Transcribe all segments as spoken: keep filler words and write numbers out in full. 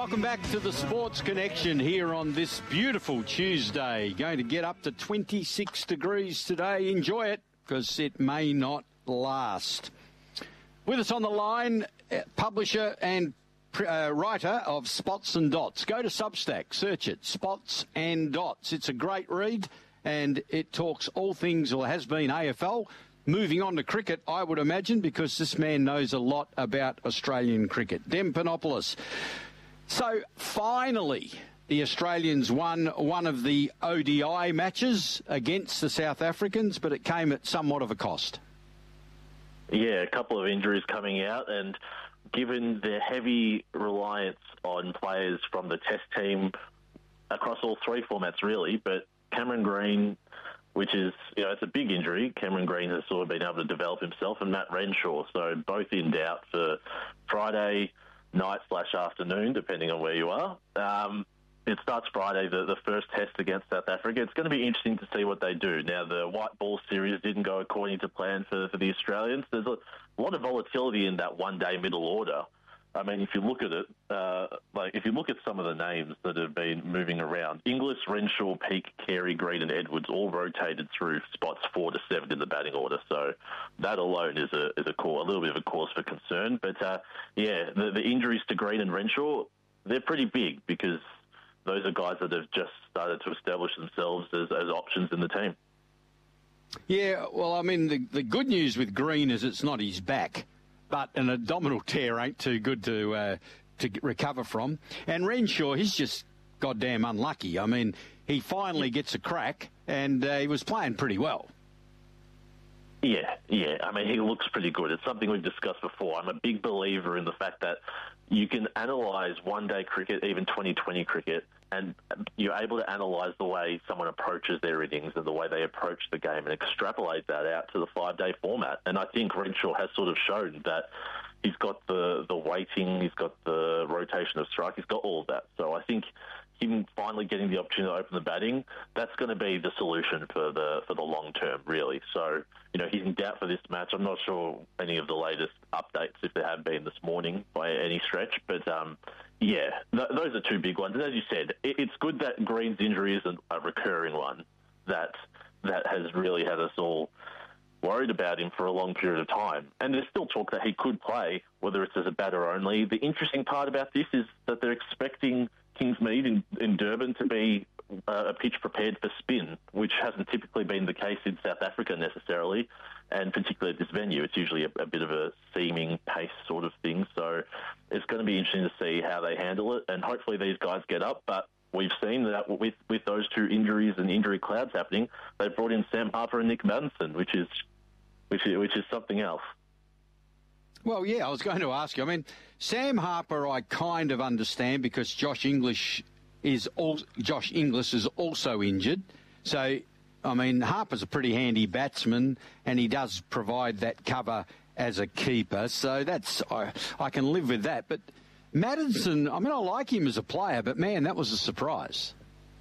Welcome back to the Sports Connection here on this beautiful Tuesday. Going to get up to twenty-six degrees today. Enjoy it, because it may not last. With us on the line, publisher and uh, writer of Spots and Dots. Go to Substack, search it, Spots and Dots. It's a great read, and it talks all things, or has been, A F L. Moving on to cricket, I would imagine, because this man knows a lot about Australian cricket. Dem Panopoulos. So, finally, the Australians won one of the O D I matches against the South Africans, but it came at somewhat of a cost. Yeah, a couple of injuries coming out, and given the heavy reliance on players from the Test team across all three formats, really, but Cameron Green, which is, you know, it's a big injury. Cameron Green has sort of been able to develop himself, and Matt Renshaw, so both in doubt for Friday night slash afternoon, depending on where you are. Um, it starts Friday, the, the first test against South Africa. It's going to be interesting to see what they do. Now, the white ball series didn't go according to plan for, for the Australians. There's a lot of volatility in that one-day middle order. I mean, if you look at it, uh, like if you look at some of the names that have been moving around, Inglis, Renshaw, Peake, Carey, Green and Edwards all rotated through spots four to seven in the batting order. So that alone is a is a, cause, a little bit of a cause for concern. But, uh, yeah, the, the injuries to Green and Renshaw, they're pretty big, because those are guys that have just started to establish themselves as, as options in the team. Yeah, well, I mean, the, the good news with Green is it's not his back. But an abdominal tear ain't too good to uh, to recover from. And Renshaw, he's just goddamn unlucky. I mean, he finally gets a crack, and uh, he was playing pretty well. Yeah, yeah. I mean, he looks pretty good. It's something we've discussed before. I'm a big believer in the fact that you can analyse one-day cricket, even twenty twenty cricket, and you're able to analyse the way someone approaches their innings and the way they approach the game and extrapolate that out to the five-day format. And I think Renshaw has sort of shown that he's got the, the weighting, he's got the rotation of strike, he's got all of that. So I think him finally getting the opportunity to open the batting, that's going to be the solution for the for the long term, really. So, you know, he's in doubt for this match. I'm not sure any of the latest updates, if there have been this morning by any stretch, but um, yeah, th- those are two big ones. And as you said, it- it's good that Green's injury isn't a recurring one that that has really had us all worried about him for a long period of time. And there's still talk that he could play, whether it's as a batter only. The interesting part about this is that they're expecting Kingsmead in, in Durban to be uh, a pitch prepared for spin, which hasn't typically been the case in South Africa necessarily, and particularly at this venue. It's usually a, a bit of a seaming pace sort of thing. So it's going to be interesting to see how they handle it, and hopefully these guys get up. But we've seen that with, with those two injuries and injury clouds happening, they've brought in Sam Harper and Nick Maddinson, which is which is, which is something else. Well, yeah, I was going to ask you. I mean, Sam Harper, I kind of understand, because Josh English is all, Josh Inglis is also injured. So, I mean, Harper's a pretty handy batsman, and he does provide that cover as a keeper. So that's I, I can live with that. But Maddinson, I mean, I like him as a player, but man, that was a surprise.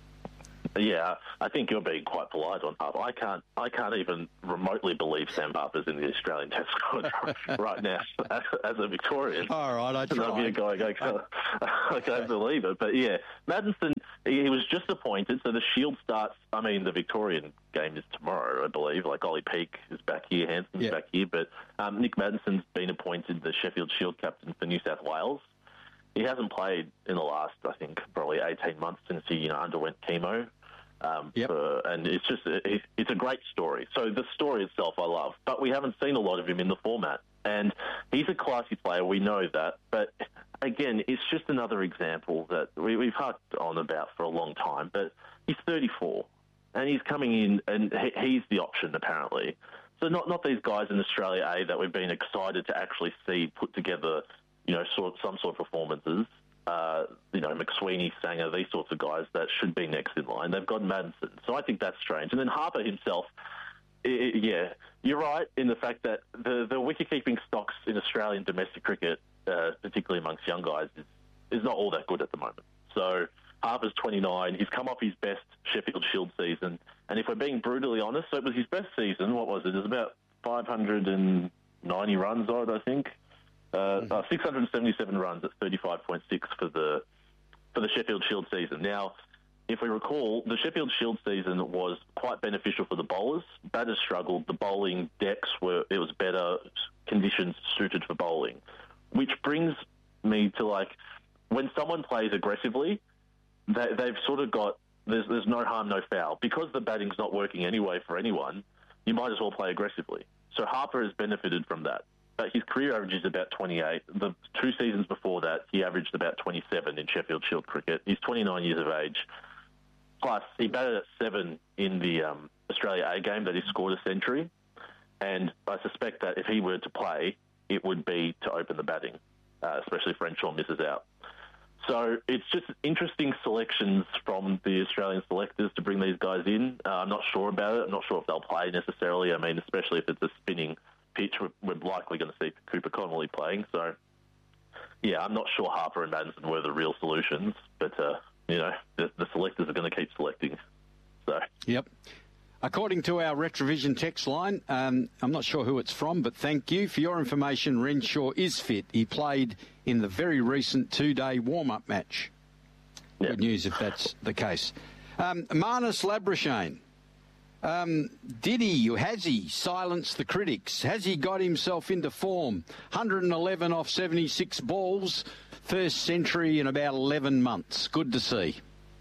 Yeah, I think you're being quite polite on Harper. I can't, I can't even remotely believe Sam Harper's in the Australian Test squad right now as, as a Victorian. All right, I tried. I'm going, I can't, I can't believe it. But yeah, Maddinson, he was just appointed. So the Shield starts. I mean, the Victorian game is tomorrow, I believe. Like Ollie Peake is back here, Hanson's yeah. back here, but um, Nick Maddison's been appointed the Sheffield Shield captain for New South Wales. He hasn't played in the last, I think, probably eighteen months since he, you know, underwent chemo. Um, yep. for, and it's just, it, it's a great story. So the story itself I love, but we haven't seen a lot of him in the format. And he's a classy player, we know that. But again, it's just another example that we, we've harped on about for a long time. But he's thirty-four, and he's coming in, and he, he's the option, apparently. So not, not these guys in Australia A that we've been excited to actually see put together, you know, sort some sort of performances. Uh, you know, McSweeney, Sanger, these sorts of guys that should be next in line. They've got Maddinson. So I think that's strange. And then Harper himself, it, it, yeah, you're right in the fact that the, the wicket-keeping stocks in Australian domestic cricket, uh, particularly amongst young guys, is, is not all that good at the moment. So Harper's twenty-nine. He's come off his best Sheffield Shield season. And if we're being brutally honest, so it was his best season. What was it? It was about five hundred ninety runs, I think. Uh, uh, six hundred seventy-seven runs at thirty-five point six for the for the Sheffield Shield season. Now, if we recall, the Sheffield Shield season was quite beneficial for the bowlers. Batters struggled. The bowling decks were, it was better conditions suited for bowling, which brings me to, like, when someone plays aggressively, they, they've sort of got, there's, there's no harm, no foul. Because the batting's not working anyway for anyone, you might as well play aggressively. So Harper has benefited from that. But his career average is about twenty-eight. The two seasons before that, he averaged about twenty-seven in Sheffield Shield cricket. He's twenty-nine years of age. Plus, he batted at seven in the um, Australia A game that he scored a century. And I suspect that if he were to play, it would be to open the batting, uh, especially if Renshaw misses out. So it's just interesting selections from the Australian selectors to bring these guys in. Uh, I'm not sure about it. I'm not sure if they'll play necessarily. I mean, especially if it's a spinning pitch, we're, we're likely going to see Cooper Connolly playing. So, yeah, I'm not sure Harper and Maddinson were the real solutions, but, uh, you know, the, the selectors are going to keep selecting. So. Yep. According to our Retrovision text line, um, I'm not sure who it's from, but thank you. For your information, Renshaw is fit. He played in the very recent two-day warm-up match. Yep. Good news if that's the case. Um, Marnus Labuschagne. Um, did he, or has he, silenced the critics? Has he got himself into form? one hundred eleven off seventy-six balls, first century in about eleven months. Good to see.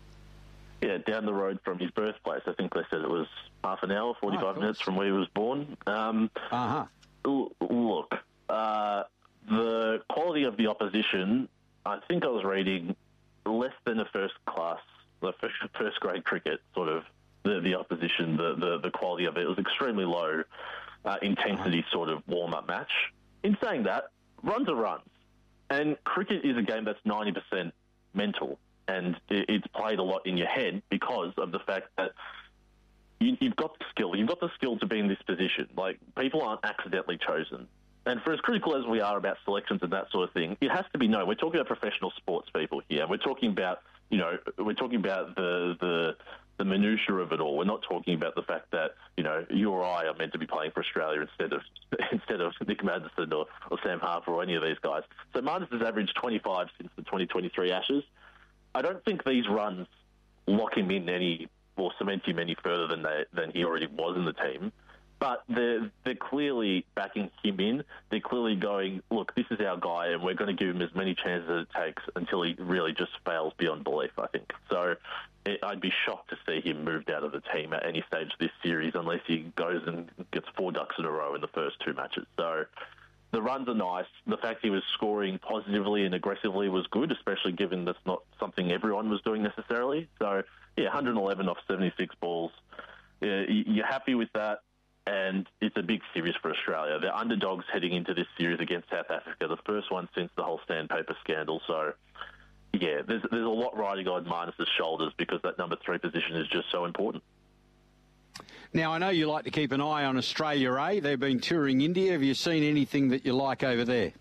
Yeah, down the road from his birthplace. I think they said it was half an hour, forty-five oh, minutes from where he was born. Um, uh-huh. Look, uh, the quality of the opposition, I think I was reading less than a first class, the first, first grade cricket sort of. The, the opposition, the, the, the quality of it, it was extremely low uh, intensity sort of warm-up match. In saying that, runs are runs. And cricket is a game that's ninety percent mental, and it, it's played a lot in your head because of the fact that you, you've got the skill. You've got the skill to be in this position. Like, people aren't accidentally chosen. And for as critical as we are about selections and that sort of thing, it has to be known. We're talking about professional sports people here. We're talking about, you know, we're talking about the the... the minutiae of it all. We're not talking about the fact that, you know, you or I are meant to be playing for Australia instead of instead of Nick Maddinson or, or Sam Harper or any of these guys. So Marnus has averaged twenty-five since the twenty twenty-three Ashes. I don't think these runs lock him in any or cement him any further than they, than he already was in the team. But they're, they're clearly backing him in. They're clearly going, look, this is our guy, and we're going to give him as many chances as it takes until he really just fails beyond belief, I think. So it, I'd be shocked to see him moved out of the team at any stage of this series unless he goes and gets four ducks in a row in the first two matches. So the runs are nice. The fact he was scoring positively and aggressively was good, especially given that's not something everyone was doing necessarily. So, yeah, one hundred eleven off seventy-six balls. Yeah, you're happy with that. And it's a big series for Australia. They're underdogs heading into this series against South Africa, the first one since the whole sandpaper scandal. So, yeah, there's there's a lot riding on Marnus's shoulders because that number three position is just so important. Now, I know you like to keep an eye on Australia A. They've been touring India. Have you seen anything that you like over there?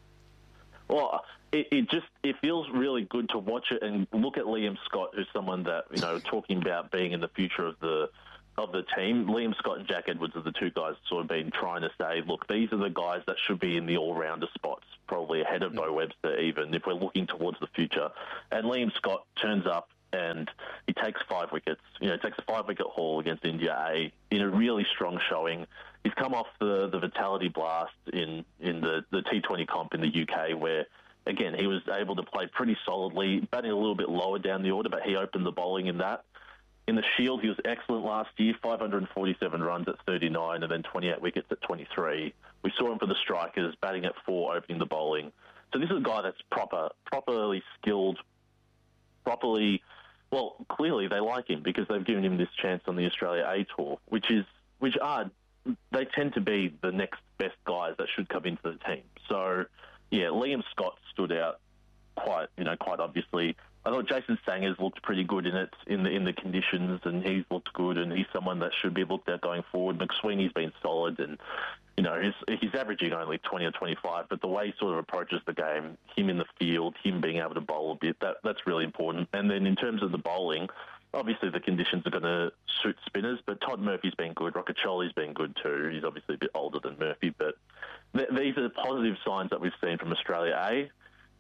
Well, it, it just it feels really good to watch it and look at Liam Scott, who's someone that, you know, talking about being in the future of the of the team. Liam Scott and Jack Edwards are the two guys sort of been trying to say, look, these are the guys that should be in the all-rounder spots, probably ahead of Bo Webster even, if we're looking towards the future. And Liam Scott turns up and he takes five wickets. You know, he takes a five-wicket haul against India A in a really strong showing. He's come off the, the Vitality Blast in, in the, the T twenty comp in the U K where, again, he was able to play pretty solidly, batting a little bit lower down the order, but he opened the bowling in that. In the Shield, he was excellent last year, five hundred forty-seven runs at thirty-nine and then twenty-eight wickets at twenty-three. We saw him for the Strikers, batting at four, opening the bowling. So this is a guy that's proper, properly skilled, properly... Well, clearly they like him because they've given him this chance on the Australia A Tour, which is, which are, they tend to be the next best guys that should come into the team. So, yeah, Liam Scott stood out quite, you know, quite obviously. I thought Jason Sangers looked pretty good in it, in the in the conditions, and he's looked good, and he's someone that should be looked at going forward. McSweeney's been solid, and you know he's he's averaging only twenty or twenty-five, but the way he sort of approaches the game, him in the field, him being able to bowl a bit, that that's really important. And then in terms of the bowling, obviously the conditions are going to suit spinners, but Todd Murphy's been good, Rocacholi's been good too. He's obviously a bit older than Murphy, but th- these are positive signs that we've seen from Australia A.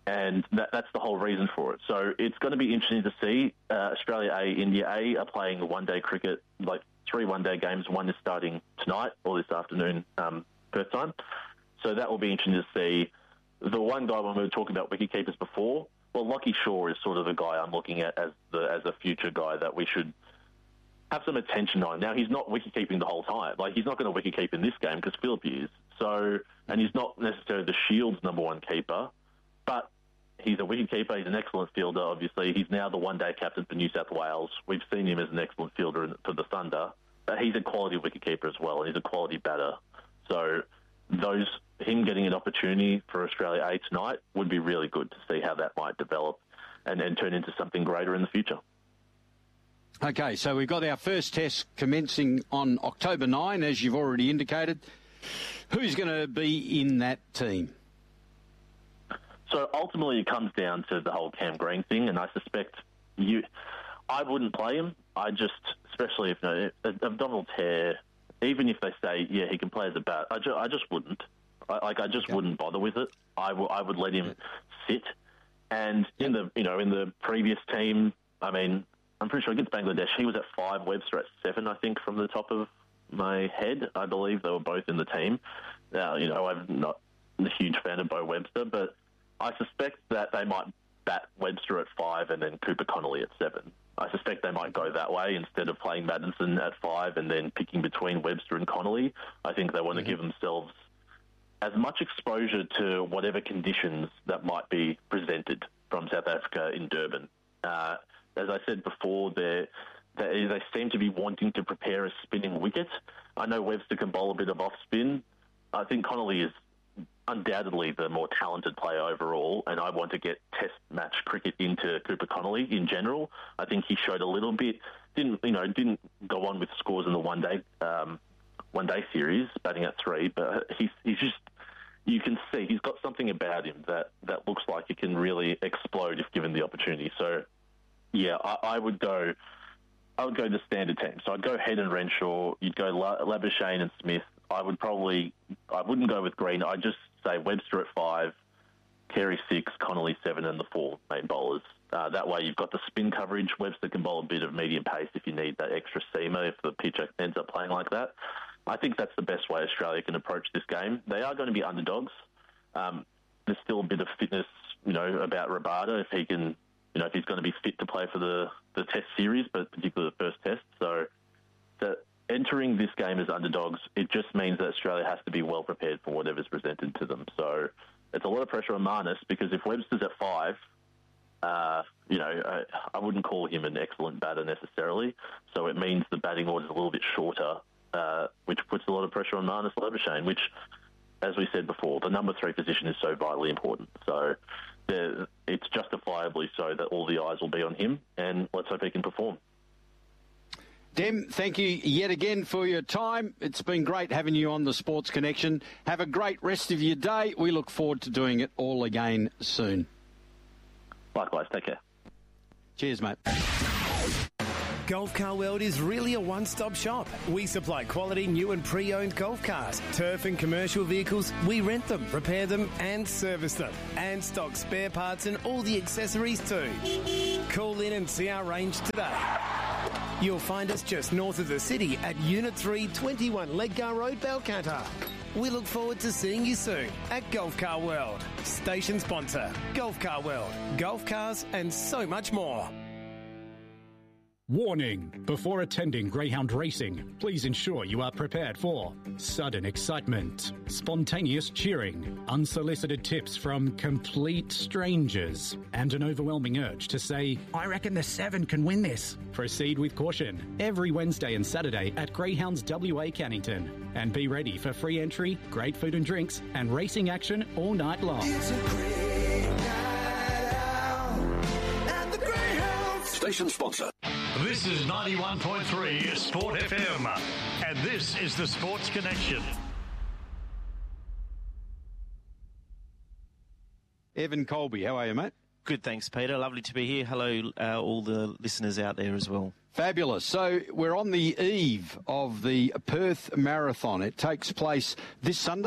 And that, that's the whole reason for it. So it's going to be interesting to see. Uh, Australia A, India A are playing one-day cricket, like three one-day games. One is starting tonight or this afternoon, um, Perth time. So that will be interesting to see. The one guy, when we were talking about wicketkeepers before, well, Lockie Shaw is sort of the guy I'm looking at as the as a future guy that we should have some attention on. Now, he's not wicket-keeping the whole time. Like, he's not going to wicket-keep in this game because Phillip is. So, and he's not necessarily the Shields' number one keeper, but he's a wicket-keeper. He's an excellent fielder, obviously. He's now the one-day captain for New South Wales. We've seen him as an excellent fielder for the Thunder. But he's a quality wicket-keeper as well, and he's a quality batter. So those him getting an opportunity for Australia A tonight would be really good to see how that might develop and then turn into something greater in the future. Okay, so we've got our first test commencing on October ninth, as you've already indicated. Who's going to be in that team? So ultimately it comes down to the whole Cam Green thing, and I suspect you... I wouldn't play him. I just, especially if you know, abdominal tear, even if they say, yeah, he can play as a bat, I, ju- I just wouldn't. I, like, I just okay. wouldn't bother with it. I, w- I would let him sit. And in the, you know, in the previous team, I mean, I'm pretty sure against Bangladesh, he was at five, Webster at seven, I think, from the top of my head. I believe they were both in the team. Now, you know, I'm not a huge fan of Bo Webster, but I suspect that they might bat Webster at five and then Cooper Connolly at seven. I suspect they might go that way instead of playing Maddinson at five and then picking between Webster and Connolly. I think they want mm-hmm. to give themselves as much exposure to whatever conditions that might be presented from South Africa in Durban. Uh, as I said before, they they seem to be wanting to prepare a spinning wicket. I know Webster can bowl a bit of off spin. I think Connolly is undoubtedly the more talented player overall, and I want to get test match cricket into Cooper Connolly in general. I think he showed a little bit, didn't you know, didn't go on with scores in the one day um, one day series, batting at three, but he's he's just, you can see he's got something about him that, that looks like he can really explode if given the opportunity. So, yeah, I, I would go, I would go the standard team. So I'd go Head and Renshaw. You'd go Labuschagne and Smith. I would probably, I wouldn't go with Green. I'd just say Webster at five, Carey six, Connolly seven, and the four main bowlers. Uh, that way you've got the spin coverage. Webster can bowl a bit of medium pace if you need that extra seamer, if the pitch ends up playing like that. I think that's the best way Australia can approach this game. They are going to be underdogs. Um, there's still a bit of fitness, you know, about Rabada, if he can, you know, if he's going to be fit to play for the, the test series, but particularly the first test. So the entering this game as underdogs, it just means that Australia has to be well prepared for whatever's presented to them. So it's a lot of pressure on Marnus, because if Webster's at five, uh, you know, I, I wouldn't call him an excellent batter necessarily. So it means the batting order is a little bit shorter, uh, which puts a lot of pressure on Marnus Labuschagne, which, as we said before, the number three position is so vitally important. So it's justifiably so that all the eyes will be on him, and let's hope he can perform. Dem, thank you yet again for your time. It's been great having you on the Sports Connection. Have a great rest of your day. We look forward to doing it all again soon. Likewise. Take care. Cheers, mate. Golf Car World is really a one-stop shop. We supply quality new and pre-owned golf cars, turf and commercial vehicles. We rent them, repair them and service them, and stock spare parts and all the accessories too. Call in and see our range today. You'll find us just north of the city at Unit three, twenty-one Ledgar Road, Balcatta. We look forward to seeing you soon at Golf Car World. Station sponsor, Golf Car World. Golf cars and so much more. Warning! Before attending greyhound racing, please ensure you are prepared for sudden excitement, spontaneous cheering, unsolicited tips from complete strangers, and an overwhelming urge to say, "I reckon the seven can win this." Proceed with caution every Wednesday and Saturday at Greyhounds W A Cannington. And be ready for free entry, great food and drinks, and racing action all night long. It's a great night out at the Greyhounds. Station sponsor. This is ninety-one point three Sport F M, and this is the Sports Connection. Evan Colby, how are you, mate? Good, thanks, Peter. Lovely to be here. Hello, uh, all the listeners out there as well. Fabulous. So we're on the eve of the Perth Marathon. It takes place this Sunday?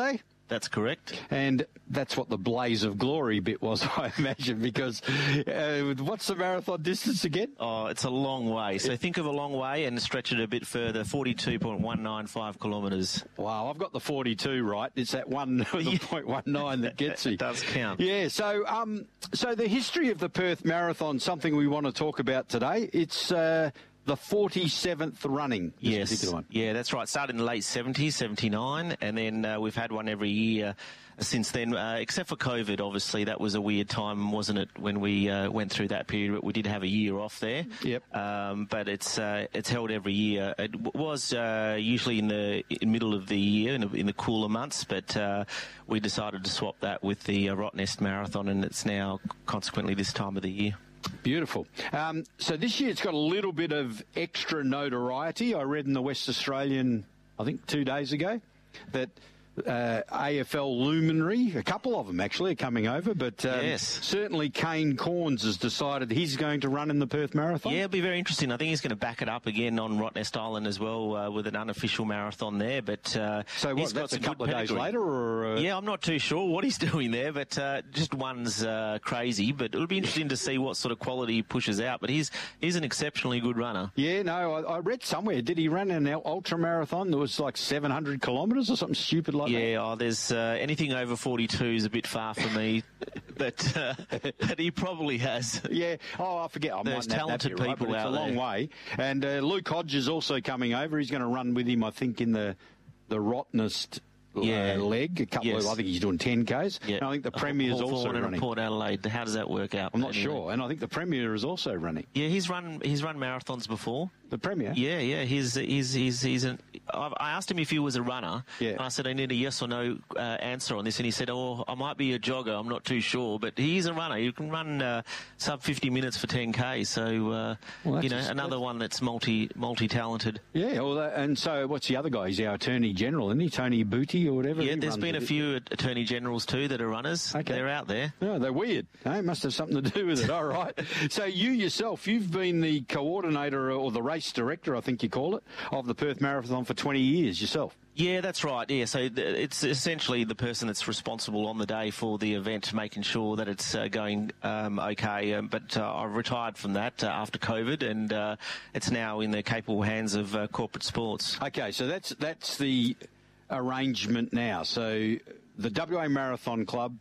That's correct. And that's what the blaze of glory bit was, I imagine, because uh, what's the marathon distance again? Oh, it's a long way. So think of a long way and stretch it a bit further, forty-two point one nine five kilometres. Wow, I've got the forty-two right. It's that one, the point one nine that gets me. It does count. Yeah, so um, so the history of the Perth Marathon, something we want to talk about today. It's uh, the forty-seventh running. Yes, particular one. Yeah, that's right. Started in the late seventies, seventy-nine, and then uh, we've had one every year since then, uh, except for COVID, obviously. That was a weird time, wasn't it, when we uh, went through that period? But we did have a year off there. Yep. Um, but it's uh, it's held every year. It w- was uh, usually in the in middle of the year, in, the- in the cooler months, but uh, we decided to swap that with the uh, Rottnest Marathon, and it's now consequently this time of the year. Beautiful. Um, so this year it's got a little bit of extra notoriety. I read in the West Australian, I think two days ago, that uh, A F L luminary, a couple of them actually, are coming over, but um, Yes. certainly Kane Corns has decided he's going to run in the Perth Marathon. Yeah, it'll be very interesting. I think he's going to back it up again on Rottnest Island as well uh, with an unofficial marathon there. But uh, So what, he's got that's a some couple good of days pedigree. later? Or uh, Yeah, I'm not too sure what he's doing there, but uh, just one's uh, crazy. But it'll be interesting to see what sort of quality he pushes out. But he's he's an exceptionally good runner. Yeah, no, I, I read somewhere. Did he run an ultra marathon that was like seven hundred kilometres or something stupid like that? Yeah, oh, there's uh, anything over forty-two is a bit far for me, but uh, but he probably has. Yeah. Oh, I forget. I There's might have talented that bit right, people but it's out a long there. way. And uh, Luke Hodge is also coming over. He's going to run with him, I think, in the the Rottnest uh, Yeah. leg. A couple Yes. of, I think he's doing ten Ks. Yeah. And I think the Premier's Hawthorn also and running. Port Adelaide. How does that work out? I'm not Anyway. sure. And I think the Premier is also running. Yeah, he's run he's run marathons before. The Premier? Yeah, yeah. He's he's he's he's an. I've- I asked him if he was a runner. Yeah. And I said I need a yes or no uh, answer on this, and he said, "Oh, I might be a jogger. I'm not too sure, but he's a runner. You can run uh, sub fifty minutes for ten k. So uh, Well, that's you know, a- another one that's multi multi talented. Yeah. Well, that, and so what's the other guy? He's our Attorney General, isn't he? Tony Booty or whatever? Yeah, He there's runs been a bit. few attorney generals too that are runners. Okay. They're out there. Oh, they're weird. They must have something to do with it. All right. So you yourself, you've been the coordinator or the race director, I think you call it, of the Perth Marathon for twenty years yourself. Yeah, that's right. Yeah, so th- it's essentially the person that's responsible on the day for the event, making sure that it's uh, going um, okay. Um, but uh, I've retired from that uh, after COVID, and uh, it's now in the capable hands of uh, corporate sports. Okay, so that's that's the arrangement now. So the W A Marathon Club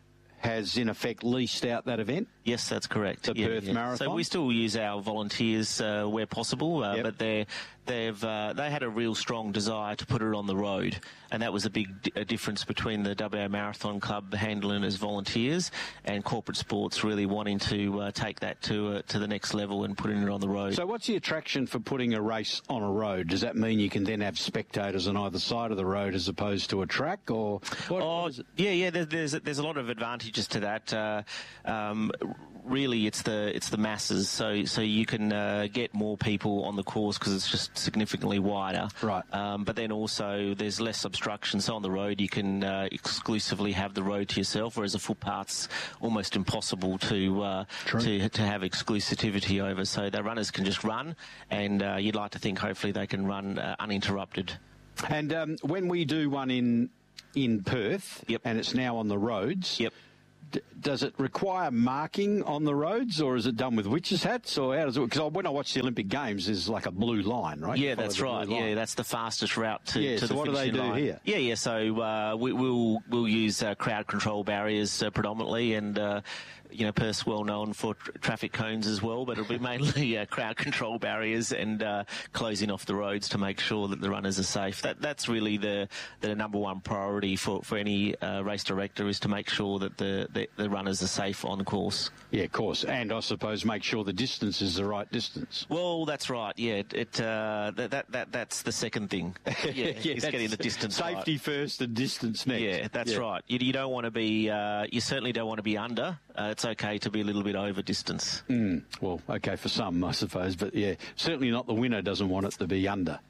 has in effect leased out that event. Yes, that's correct. The Perth Marathon? So we still use our volunteers uh, where possible, uh, Yep. but they they've uh, they had a real strong desire to put it on the road, and that was a big d- a difference between the W A Marathon Club handling as volunteers and corporate sports really wanting to uh, take that to uh, to the next level and putting it on the road. So what's the attraction for putting a race on a road? Does that mean you can then have spectators on either side of the road as opposed to a track, or what, Oh, what is it? yeah, yeah. There, there's there's a lot of advantages to that. Uh, um, really, it's the it's the masses. So so you can uh, get more people on the course because it's just significantly wider. Right. Um, but then also there's less obstruction. So on the road you can uh, exclusively have the road to yourself, whereas a footpath's almost impossible to uh, to to have exclusivity over. So the runners can just run, and uh, you'd like to think hopefully they can run uh, uninterrupted. And um, when we do one in in Perth, Yep. and it's now on the roads, Yep. d- does it require marking on the roads, or is it done with witches' hats, or how does it? Because when I watch the Olympic Games, there's like a blue line, right? You Yeah, follow that's the blue right. line. Yeah, that's the fastest route to, Yeah, to so the what do they finishing do line. here? Yeah, yeah. So uh, we, we'll we'll use uh, crowd control barriers uh, predominantly, and uh, you know, Perth's well known for tr- traffic cones as well, but it'll be mainly uh, crowd control barriers and uh, closing off the roads to make sure that the runners are safe. That that's really the the number one priority for for any uh, race director, is to make sure that the, the the runners are safe on the course. Yeah, of course, and I suppose make sure the distance is the right distance. Well, that's right. Yeah, it, it uh, that, that that that's the second thing. Yeah, is that's getting the distance right. Safety first and distance next. Yeah, that's Yeah. right. You, you don't want to be. Uh, you certainly don't want to be under. Uh, it's okay to be a little bit over distance. Mm, well, okay for some, I suppose, but yeah, certainly not the winner doesn't want it to be under.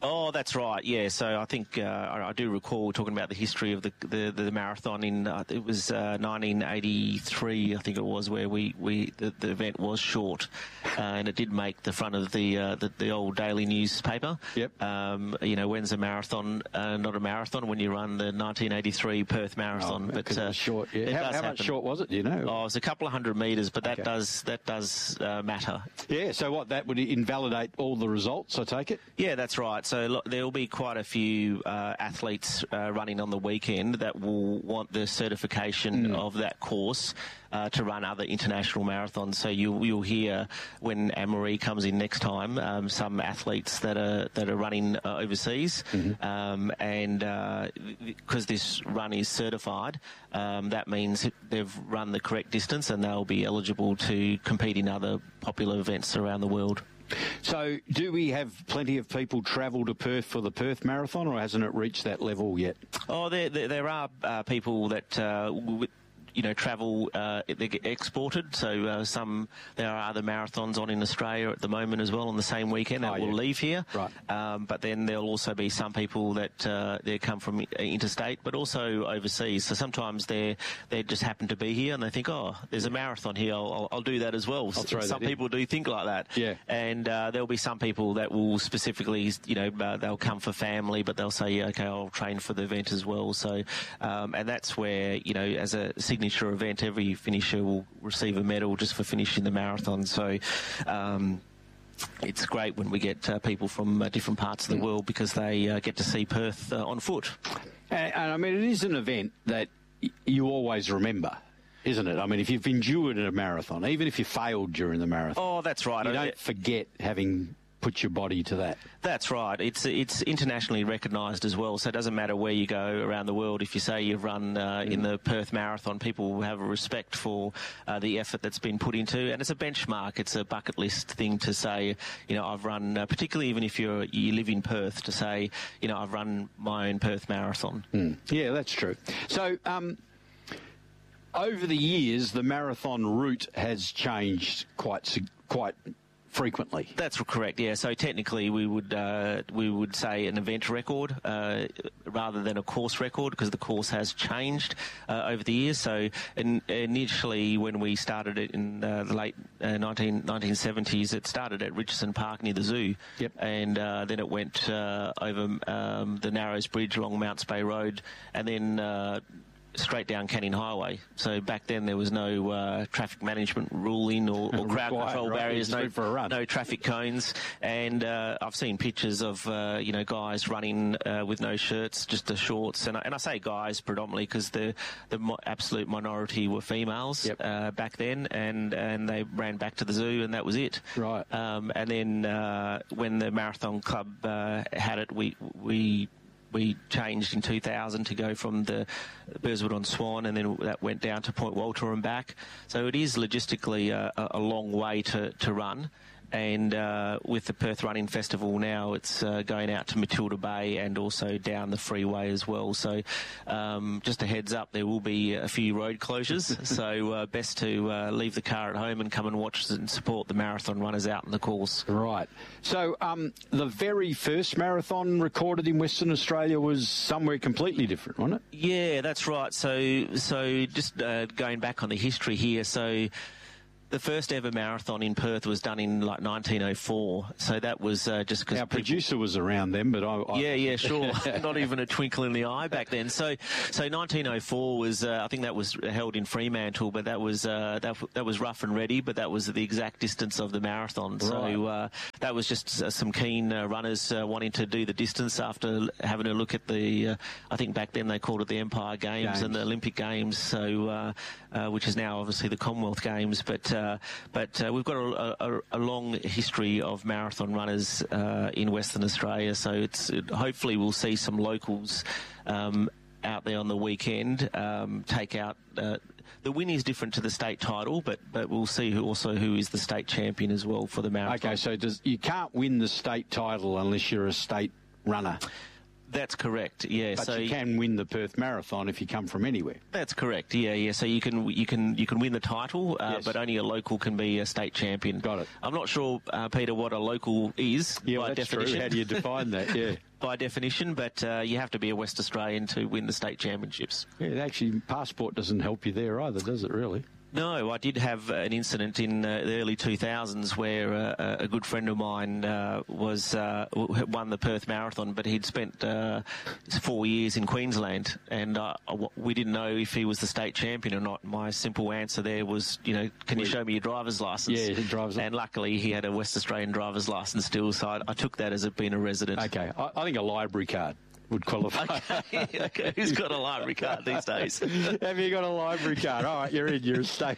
Oh, that's right. Yeah. So I think uh, I, I do recall talking about the history of the the, the marathon in uh, it was uh, nineteen eighty-three, I think it was, where we, we the, the event was short, uh, and it did make the front of the uh, the, the old daily newspaper. Yep. Um, you know, when's a marathon uh, not a marathon when you run the nineteen eighty-three Perth Marathon? Oh, but uh, it was short. Yeah. It How, does how much happen. short was it? Do you know? Oh, it was a couple of hundred metres, but that Okay. does that does uh, matter. Yeah. So what? That would invalidate all the results, I take it. Yeah, that's right. So look, there will be quite a few uh, athletes uh, running on the weekend that will want the certification Mm. of that course uh, to run other international marathons. So you, you'll hear when Anne-Marie comes in next time, um, some athletes that are that are running uh, overseas, Mm-hmm. um, and because uh, this run is certified, um, that means they've run the correct distance and they'll be eligible to compete in other popular events around the world. So do we have plenty of people travel to Perth for the Perth Marathon, or hasn't it reached that level yet? Oh, there there, there are uh, people that uh, w- you know travel. Uh, they get exported. So uh, some there are other marathons on in Australia at the moment as well on the same weekend that Oh, will yeah. leave here. Right. Um, but then there'll also be some people that uh, they come from interstate, but also overseas. So sometimes they they just happen to be here and they think, oh, there's a marathon here. I'll, I'll, I'll do that as well. I'll throw some that in. people do think like that. Yeah. And uh, there'll be some people that will specifically, you know, uh, they'll come for family, but they'll say, yeah, okay, I'll train for the event as well. So, um, and that's where, you know, as a signature event, every finisher will receive a medal just for finishing the marathon. So, um, it's great when we get uh, people from uh, different parts of the world because they uh, get to see Perth uh, on foot. And, and I mean, it is an event that y- you always remember, isn't it? I mean, if you've endured a marathon, even if you failed during the marathon, Oh, that's right. you I- don't forget having put your body to that. That's right. It's it's internationally recognised as well, so it doesn't matter where you go around the world. If you say you've run uh, in the Perth Marathon, people will have a respect for uh, the effort that's been put into, and it's a benchmark. It's a bucket list thing to say, you know, I've run, uh, particularly even if you're you live in Perth, to say, you know, I've run my own Perth Marathon. Mm. Yeah, that's true. So, um, over the years, the marathon route has changed quite sig- quite frequently. That's correct. Yeah. So technically, we would uh, we would say an event record uh, rather than a course record because the course has changed uh, over the years. So in, initially, when we started it in uh, the late uh, nineteen seventies, it started at Richardson Park near the zoo. Yep. And uh, then it went uh, over um, the Narrows Bridge along Mounts Bay Road, and then. Uh, straight down Canning Highway. So back then there was no uh, traffic management ruling or, or crowd Required, control right? barriers, Just no, went for a run. no traffic cones. And uh, I've seen pictures of, uh, you know, guys running uh, with no shirts, just the shorts. And I, and I say guys predominantly because the, the mo- absolute minority were females Yep. uh, back then, and, and they ran back to the zoo and that was it. Right. Um, and then uh, when the Marathon Club uh, had it, we... we We changed in two thousand to go from the Burswood on Swan, and then that went down to Point Walter and back. So it is logistically a, a long way to, to run. And uh, with the Perth Running Festival now, it's uh, going out to Matilda Bay and also down the freeway as well. So um, just a heads up, there will be a few road closures. so uh, best to uh, leave the car at home and come and watch and support the marathon runners out in the course. Right. So um, the very first marathon recorded in Western Australia was somewhere completely different, wasn't it? Yeah, that's right. So, so just uh, going back on the history here, so the first ever marathon in Perth was done in like nineteen oh four. So that was uh, just because Our producer was around then, but I... I Yeah, yeah, sure. Not even a twinkle in the eye back then. So, so nineteen oh four was, uh, I think that was held in Fremantle, but that was uh, that that was rough and ready, but that was the exact distance of the marathon. So Right. uh, that was just uh, some keen uh, runners uh, wanting to do the distance after having a look at the. Uh, I think back then they called it the Empire Games, Games. and the Olympic Games. So, uh, uh, which is now obviously the Commonwealth Games, but uh, but uh, we've got a, a, a long history of marathon runners uh, in Western Australia. So it's it, hopefully we'll see some locals um, out there on the weekend um, take out. Uh, the win is different to the state title, but but we'll see who also who is the state champion as well for the marathon. Okay, so does, you can't win the state title unless you're a state runner. That's correct. Yeah, But so you can win the Perth Marathon if you come from anywhere. That's correct. Yeah, yeah. So you can you can you can win the title, uh, Yes. but only a local can be a state champion. Got it. I'm not sure, uh, Peter, what a local is Yeah, by well, that's definition. true. How do you define that? Yeah. By definition, but uh, you have to be a West Australian to win the state championships. Yeah, actually, passport doesn't help you there either, does it, really? No, I did have an incident in uh, the early two thousands where uh, a good friend of mine uh, was uh, w- won the Perth Marathon, but he'd spent uh, four years in Queensland, and uh, w- we didn't know if he was the state champion or not. My simple answer there was, you know, can you show me your driver's licence? Yeah, driver's And luckily he had a West Australian driver's licence still, so I, I took that as it being a resident. Okay, I, I think a library card would qualify. Okay, okay. Who's got a library card these days? Have you got a library card? All right, you're in. You're a state.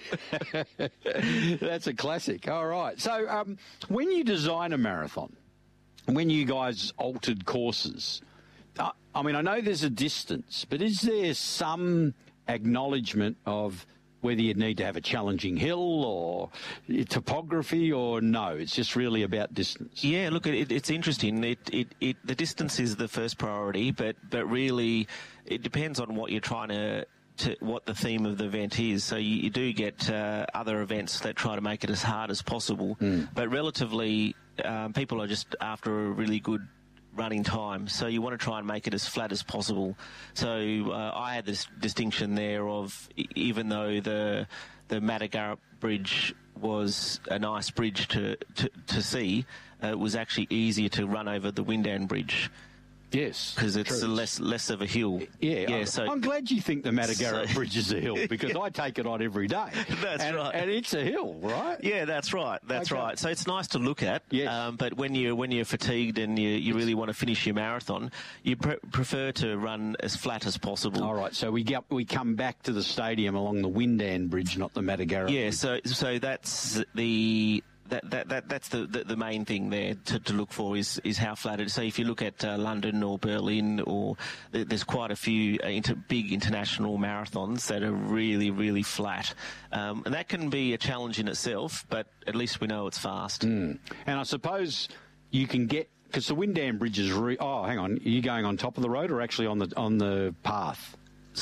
That's a classic. All right. So, um, when you design a marathon, when you guys altered courses, uh, I mean, I know there's a distance, but is there some acknowledgement of whether you need to have a challenging hill or topography, or no? It's just really about distance. Yeah, look, it, it's interesting. It, it, it, the distance is the first priority, but, but really it depends on what you're trying to, to what the theme of the event is. So you, you do get uh, other events that try to make it as hard as possible, Mm. but relatively um, people are just after a really good running time, so you want to try and make it as flat as possible. So uh, I had this distinction there of e- even though the the Matagarup Bridge was a nice bridge to to, to see, uh, it was actually easier to run over the Windan Bridge. Yes, because it's true. a less less of a hill. Yeah, yeah. I'm, So I'm glad you think the Matagarup so- Bridge is a hill, because I take it on every day. That's and, right. and it's a hill, right? Yeah, that's right. That's Okay. right. So it's nice to look at. Yes. Um, but when you when you're fatigued and you, you really want to finish your marathon, you pre- prefer to run as flat as possible. All right, so we get we come back to the stadium along the Windan Bridge, not the Matagarup. Yeah. Bridge. So so that's the. That, that, that that's the, the, the main thing there to, to look for is, is how flat it is. So if you look at uh, London or Berlin, or th- there's quite a few uh, inter- big international marathons that are really, really flat. Um, and that can be a challenge in itself, but at least we know it's fast. Mm. And I suppose you can get, because the Windan Bridge is. Re- oh, hang on, are you going on top of the road or actually on the on the path?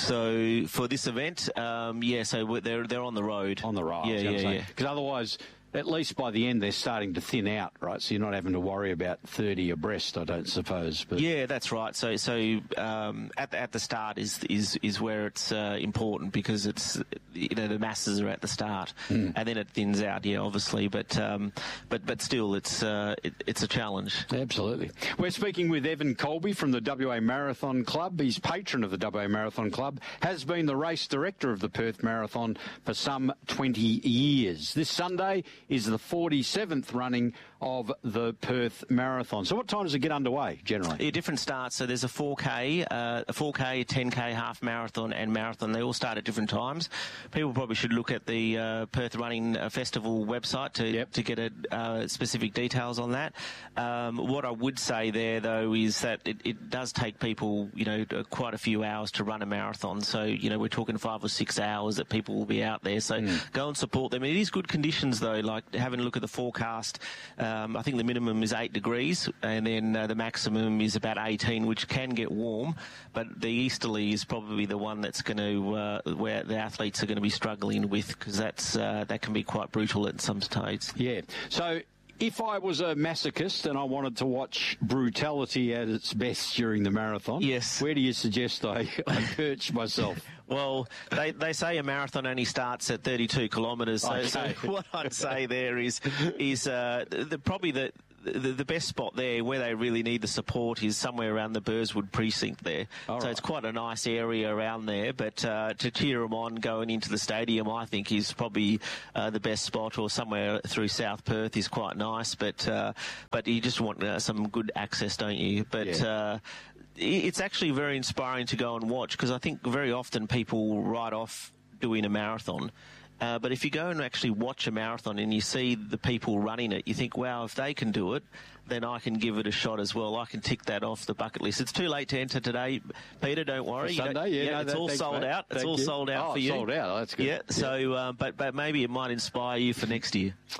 So for this event, um, yeah, so we're- they're they're on the road. On the road, Yeah, yeah, yeah. Because otherwise, at least by the end, they're starting to thin out, right? So you're not having to worry about thirty abreast, I don't suppose. But Yeah, that's right. So, so um, at the, at the start is is is where it's uh, important, because it's, you know, the masses are at the start, Mm. and then it thins out. Yeah, obviously, but um, but but still, it's uh, it, it's a challenge. Absolutely. We're speaking with Evan Colby from the W A Marathon Club. He's patron of the W A Marathon Club, has been the race director of the Perth Marathon for some twenty years. This Sunday is the forty-seventh running of the Perth Marathon. So what time does it get underway, generally? Yeah, different starts. So there's a four K, uh, a four K, ten K, half marathon and marathon. They all start at different times. People probably should look at the uh, Perth Running uh, Festival website to Yep. to get a, uh, specific details on that. Um, what I would say there, though, is that it, it does take people, you know, uh, quite a few hours to run a marathon. So, you know, we're talking five or six hours that people will be out there. So go and support them. It is good conditions, though, like having a look at the forecast. Um, I think the minimum is eight degrees, and then uh, the maximum is about eighteen, which can get warm. But the easterly is probably the one that's going to uh, where the athletes are going to be struggling with, because that's uh, that can be quite brutal at some stages. Yeah. So if I was a masochist and I wanted to watch brutality at its best during the marathon, Yes. where do you suggest I, I perch myself? Well, they, they say a marathon only starts at thirty-two kilometres. So, Okay. so what I'd say there is is uh, the, probably the, the the best spot there where they really need the support is somewhere around the Burswood precinct there. All so right. it's quite a nice area around there. But uh, to cheer them on going into the stadium, I think is probably uh, the best spot, or somewhere through South Perth is quite nice. But uh, but you just want uh, some good access, don't you? But Yeah. uh, it's actually very inspiring to go and watch, because I think very often people write off doing a marathon. Uh, but if you go and actually watch a marathon and you see the people running it, you think, wow, if they can do it, then I can give it a shot as well. I can tick that off the bucket list. It's too late to enter today, Peter, don't worry. For You don't- Sunday, yeah, no, it's that- all thanks, sold mate. out. It's Thank all you. sold out Oh, for you. sold out. Oh, that's good. Yeah, so, uh, but, but maybe it might inspire you for next year.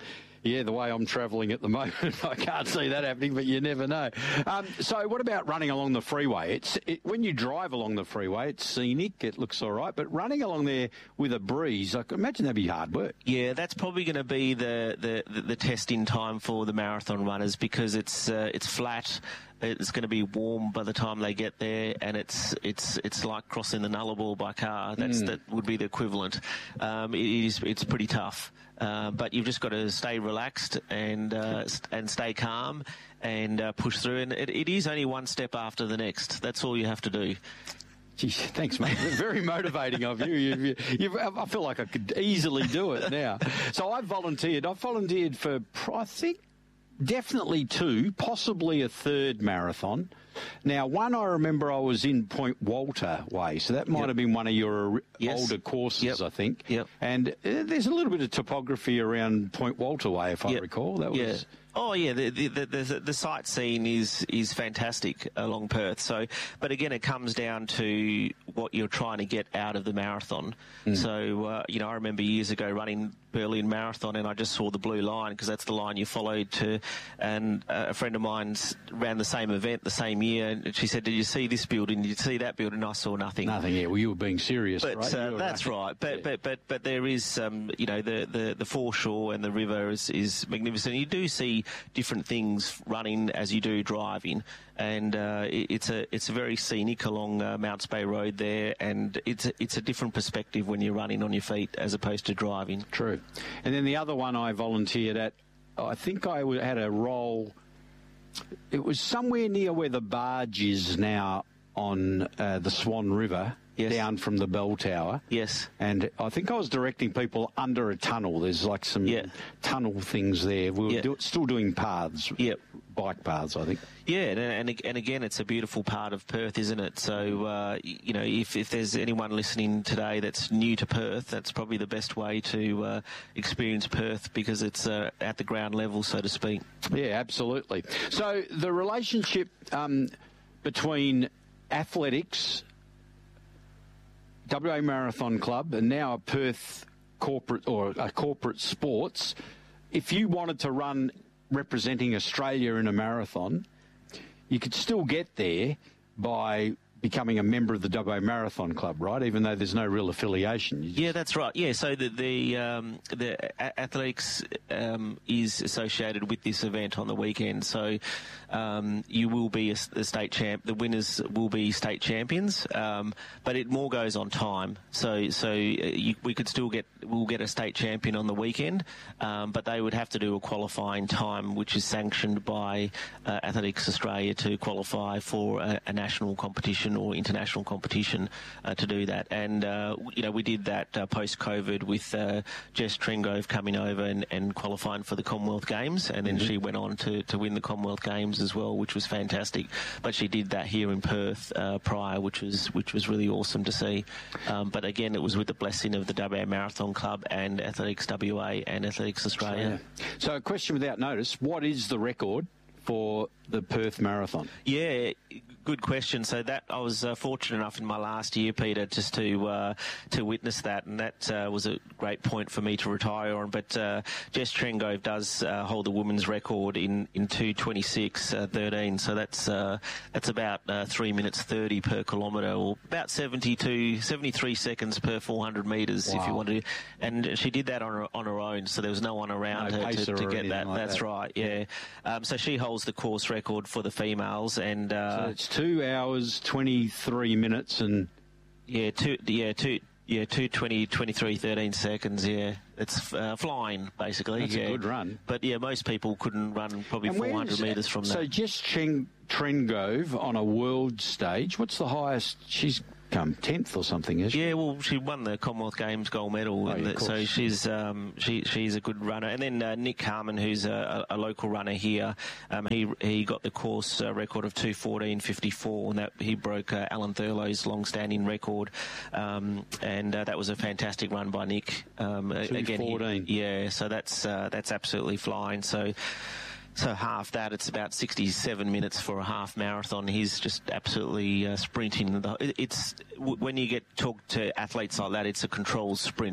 Yeah, the way I'm travelling at the moment, I can't see that happening, but you never know. Um, so what about running along the freeway? It's it, when you drive along the freeway, it's scenic, it looks all right, but running along there with a breeze, I can imagine that'd be hard work. Yeah, that's probably going to be the, the, the, the test in time for the marathon runners because it's uh, it's flat. It's going to be warm by the time they get there, and it's it's it's like crossing the Nullarbor by car. That's mm. that would be the equivalent. Um, it is it's pretty tough, uh, but you've just got to stay relaxed and uh, and stay calm and uh, push through. And it, it is only one step after the next. That's all you have to do. Geez, thanks, mate. Very motivating of you. You've, you've, I feel like I could easily do it now. So I volunteered. I volunteered for, I think, definitely two, possibly a third marathon. Now, one I remember I was in Point Walter way, so that might yep. have been one of your yes. older courses, yep. I think. Yep. And uh, there's a little bit of topography around Point Walter way, if yep. I recall. That was. Yeah. Oh yeah, the the the, the, the sightseeing is is fantastic along Perth. So, but again, it comes down to what you're trying to get out of the marathon. Mm. So, uh, you know, I remember years ago running Berlin Marathon, and I just saw the blue line because that's the line you followed to. And uh, a friend of mine ran the same event the same year, and she said, "Did you see this building? Did you see that building?" I saw nothing. Nothing. Yeah. Well, you were being serious, but, right? Uh, that's right. right. But, yeah. but but but there is, um, you know, the, the, the foreshore and the river is, is magnificent. You do see different things running as you do driving, and uh, it, it's a it's a very scenic along uh, Mounts Bay Road there, and it's a, it's a different perspective when you're running on your feet as opposed to driving. True. And then the other one I volunteered at, I think I had a role. It was somewhere near where the barge is now on uh, the Swan River. Yes. Down from the bell tower. Yes. And I think I was directing people under a tunnel. There's like some yeah. tunnel things there. We were yeah. do, still doing paths. Yep. Bike paths, I think. Yeah, and, and and again, it's a beautiful part of Perth, isn't it? So, uh, you know, if, if there's anyone listening today that's new to Perth, that's probably the best way to uh, experience Perth because it's uh, at the ground level, so to speak. Yeah, absolutely. So the relationship um, between athletics, W A Marathon Club, and now a Perth corporate or a corporate sports, if you wanted to run representing Australia in a marathon, you could still get there by becoming a member of the W A Marathon Club, right? Even though there's no real affiliation. Just... Yeah, that's right. Yeah, so the the, um, the a- athletics um, is associated with this event on the weekend. So um, you will be a, a state champ. The winners will be state champions, um, but it more goes on time. So so you, we could still get we'll get a state champion on the weekend, um, but they would have to do a qualifying time, which is sanctioned by uh, Athletics Australia to qualify for a, a national competition or international competition uh, to do that. And, uh, you know, we did that uh, post-COVID with uh, Jess Trengove coming over and, and qualifying for the Commonwealth Games, and then mm-hmm. she went on to, to win the Commonwealth Games as well, which was fantastic. But she did that here in Perth uh, prior, which was which was really awesome to see. Um, but again, it was with the blessing of the W A Marathon Club and Athletics W A and Athletics Australia. So, so a question without notice, what is the record for the Perth Marathon? Yeah, good question. So that I was uh, fortunate enough in my last year, Peter, just to uh, to witness that, and that uh, was a great point for me to retire on. But uh, Jess Trengove does uh, hold the women's record in in two twenty-six thirteen. So that's uh, that's about uh, three minutes thirty per kilometre, or about seventy-two, seventy-three seconds per four hundred metres, wow. if you want to. And she did that on her on her own, so there was no one around no her to, to get that. Like that's that. right. Yeah. Um, so she holds the course record for the females, and uh, so it's two hours twenty-three minutes and yeah, two yeah two yeah two twenty twenty-three thirteen seconds. Yeah, it's uh, flying basically. That's yeah. a good run. But yeah, most people couldn't run probably and four hundred metres from so that. So Jess Treng, Trengove on a world stage. What's the highest she's come? tenth or something, is she? Yeah, well, she won the Commonwealth Games gold medal, oh, yeah, the, so she's um, she she's a good runner. And then uh, Nick Harmon, who's a, a local runner here, um, he he got the course uh, record of two fourteen fifty-four, and that he broke uh, Alan Thurlow's long-standing record, um, and uh, that was a fantastic run by Nick. Um, again, he, yeah, so that's uh, that's absolutely flying. So. So half that, it's about sixty-seven minutes for a half marathon. He's just absolutely uh, sprinting. It's when you get talk to athletes like that, it's a controlled sprint the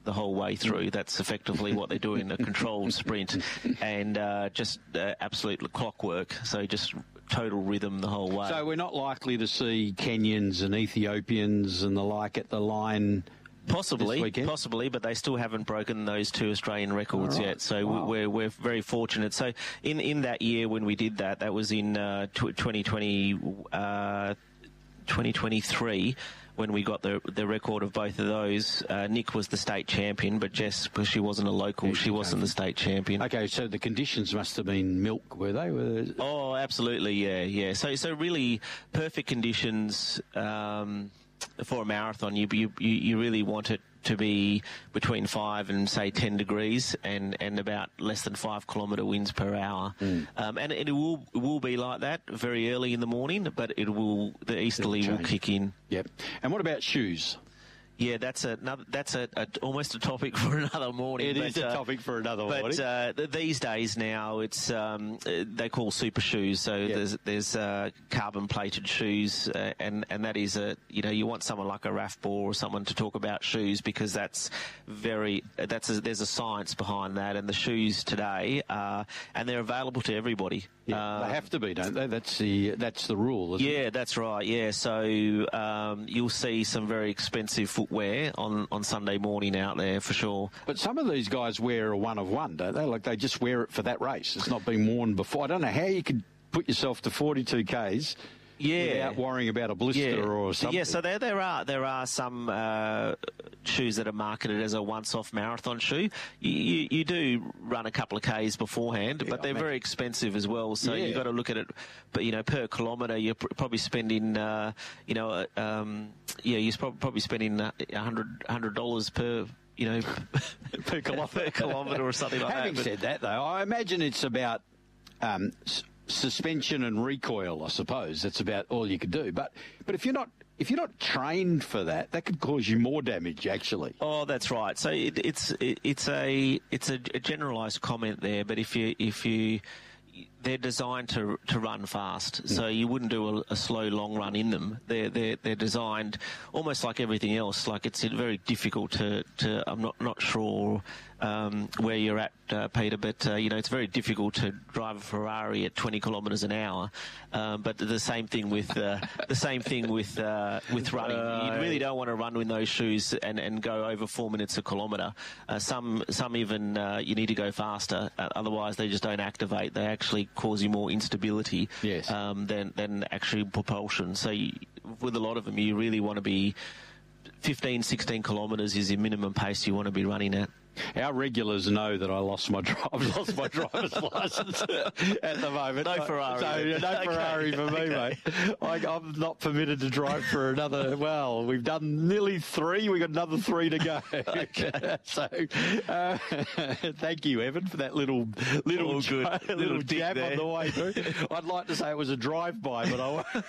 the whole way through. That's effectively what they're doing, a controlled sprint, and uh, just uh, absolute clockwork. So just total rhythm the whole way. So we're not likely to see Kenyans and Ethiopians and the like at the line. Possibly, possibly, but they still haven't broken those two Australian records right. yet. So wow. we're we're very fortunate. So in, in that year when we did that, that was in uh, twenty twenty, uh, twenty twenty-three. When we got the the record of both of those. Uh, Nick was the state champion, but Jess, because she wasn't a local, she wasn't the state champion. Okay, so the conditions must have been milk, were they? Were they... Oh, absolutely, yeah, yeah. So so really perfect conditions. Um, For a marathon, you, you you really want it to be between five and say ten degrees, and, and about less than five kilometre winds per hour, mm. um, and it will it will be like that very early in the morning, but it will the easterly will kick in. Yep. And what about shoes? Yeah, that's another. That's a, a almost a topic for another morning. It but, is a uh, topic for another but, morning. But uh, these days now, it's um, they call super shoes. So yep. there's there's uh, carbon plated shoes, uh, and and that is a you know you want someone like a Raf Ball or someone to talk about shoes, because that's very that's a, there's a science behind that, and the shoes today uh, and they're available to everybody. Yeah, uh, they have to be, don't they? That's the that's the rule, isn't yeah, it? that's right. Yeah, so um, you'll see some very expensive footwear on, on Sunday morning out there for sure. But some of these guys wear a one of one, don't they? Like they just wear it for that race. It's not been worn before. I don't know how you could put yourself to forty-two kays. Yeah, without worrying about a blister yeah. or something. Yeah, so there there are there are some uh, shoes that are marketed as a once-off marathon shoe. You, you, you do run a couple of k's beforehand, yeah, but they're very expensive as well. So yeah. you've got to look at it. But you know, per kilometre, you're pr- probably spending uh, you know um, yeah, you're probably spending a hundred hundred dollars per. You know, per kilometre, per kilometre or something like Having that. Having said that, though, I imagine it's about. Um, suspension and recoil, I suppose. That's about all you could do. But but if you're not if you're not trained for that, that could cause you more damage, actually. Oh, that's right. So it, it's it, it's a it's a, a generalised comment there. But if you if you they're designed to to run fast, so you wouldn't do a, a slow long run in them. They're they're they're designed almost like everything else. Like it's very difficult to, to I'm not not sure um, where you're at, uh, Peter, but uh, you know it's very difficult to drive a Ferrari at twenty kilometres an hour. Um, but the same thing with uh, the same thing with uh, with running. Uh, you really don't want to run with those shoes and, and go over four minutes a kilometre. Uh, some some even uh, you need to go faster. Uh, otherwise, they just don't activate. They actually cause you more instability yes. um, than than actually propulsion. So you, with a lot of them, you really want to be fifteen, sixteen kilometres is your minimum pace you want to be running at. Our regulars know that I lost my dri- I've lost my driver's licence at the moment. No Ferrari. So, no okay. Ferrari for me, okay. mate. I, I'm not permitted to drive for another. Well, we've done nearly three. We've got another three to go. Okay. So, uh, thank you, Evan, for that little little oh, good. little, little jab there. on the way through. I'd like to say it was a drive-by, but